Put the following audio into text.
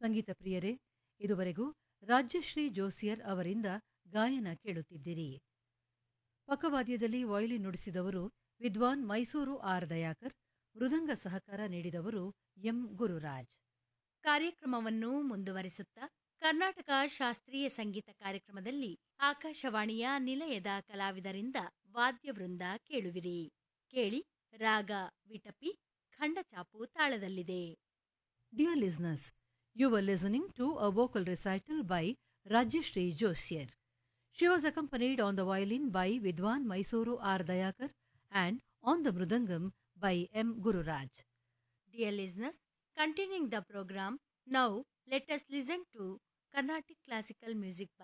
ಸಂಗೀತ ಪ್ರಿಯರೇ, ಇದುವರೆಗೂ ರಾಜ್ಯಶ್ರೀ ಜೋಸಿಯರ್ ಅವರಿಂದ ಗಾಯನ ಕೇಳುತ್ತಿದ್ದಿರಿ. ಪಕ್ಕವಾದ್ಯದಲ್ಲಿ ವಯೋಲಿನ್ ನುಡಿಸಿದವರು ವಿದ್ವಾನ್ ಮೈಸೂರು ಆರ್ ದಯಾಕರ್, ಮೃದಂಗ ಸಹಕಾರ ನೀಡಿದವರು ಎಂ ಗುರುರಾಜ್. ಕಾರ್ಯಕ್ರಮವನ್ನು ಮುಂದುವರಿಸುತ್ತಾ ಕರ್ನಾಟಕ ಶಾಸ್ತ್ರೀಯ ಸಂಗೀತ ಕಾರ್ಯಕ್ರಮದಲ್ಲಿ ಆಕಾಶವಾಣಿಯ ನಿಲಯದ ಕಲಾವಿದರಿಂದ ವಾದ್ಯವೃಂದ ಕೇಳುವಿರಿ. ಕೇಳಿ, ರಾಗ ವಿಟಪಿ ಖಂಡಚಾಪು ತಾಳದಲ್ಲಿದೆ. Dear listeners, you were listening to a vocal recital by Rajyashree Josiyar. She was accompanied on the violin by Vidwan Mysuru R. Dayakar and on the mridangam by M. Gururaj. Dear listeners, continuing the program, now let us listen to Carnatic classical music by